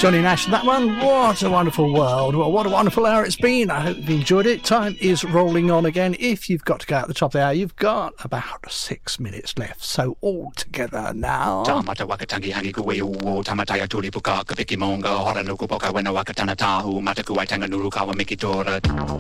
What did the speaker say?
Johnny Nash, that one. What a wonderful world. Well, what a wonderful hour it's been. I hope you've enjoyed it. Time is rolling on again. If you've got to go at the top of the hour, you've got about 6 minutes left. So all together now. Tamata wakatangi hangi kuweu tamataya tuli puka kapiki monga hora nuku poka wena wakatana tahu mataku waitanga nuru kawa mikitora